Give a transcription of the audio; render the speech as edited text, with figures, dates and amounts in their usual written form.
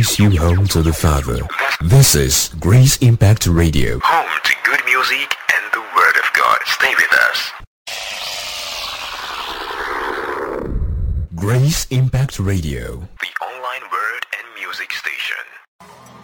you home to the Father. This is Grace Impact Radio. Home to good music and the Word of God. Stay with us. Grace Impact Radio. The online word and music station.